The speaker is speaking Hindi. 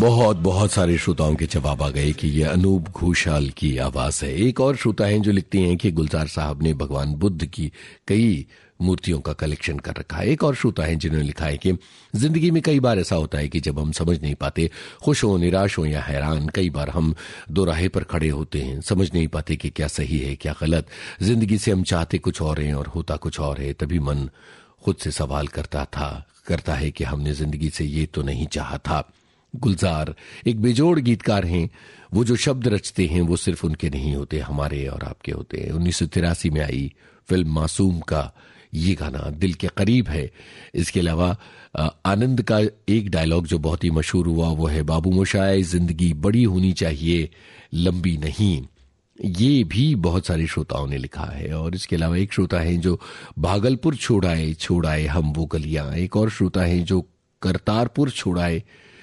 बहुत बहुत सारे श्रोताओं के जवाब आ गए कि ये अनूप घोषाल की आवाज है। एक और श्रोता हैं जो लिखती हैं कि गुलजार साहब ने भगवान बुद्ध की कई मूर्तियों का कलेक्शन कर रखा है। एक और श्रोता हैं जिन्होंने लिखा है कि जिंदगी में कई बार ऐसा होता है कि जब हम समझ नहीं पाते, खुश हो, निराश हो या हैरान, कई बार हम दो राहे पर खड़े होते हैं, समझ नहीं पाते कि क्या सही है क्या गलत। जिंदगी से हम चाहते कुछ और हैं और होता कुछ और है। तभी मन खुद से सवाल करता है कि हमने जिंदगी से ये तो नहीं चाहा था। गुलजार एक बेजोड़ गीतकार हैं। वो जो शब्द रचते हैं वो सिर्फ उनके नहीं होते, हमारे और आपके होते हैं। 1983 में आई फिल्म मासूम का ये गाना दिल के करीब है। इसके अलावा आनंद का एक डायलॉग जो बहुत ही मशहूर हुआ वो है, बाबू मोशाय जिंदगी बड़ी होनी चाहिए लंबी नहीं। ये भी बहुत सारे श्रोताओं ने लिखा है। और इसके अलावा एक श्रोता है जो भागलपुर छोड़ाए हम वो गलियां। एक और श्रोता है जो करतारपुर छोड़ाए